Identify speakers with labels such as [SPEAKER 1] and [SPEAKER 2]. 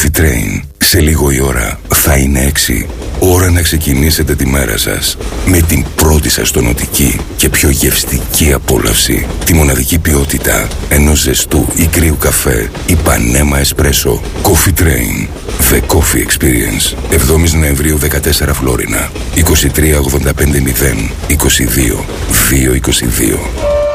[SPEAKER 1] Coffee Train. Σε λίγο η ώρα θα είναι 6. Ώρα να ξεκινήσετε τη μέρα σας με την πρώτη σας τονωτική και πιο γευστική απόλαυση. Τη μοναδική ποιότητα ενός ζεστού ή κρύου καφέ Ipanema Espresso. Coffee Train. The Coffee Experience. 7 Νοεμβρίου 14 Φλόρινα. 23 85 0 22 222.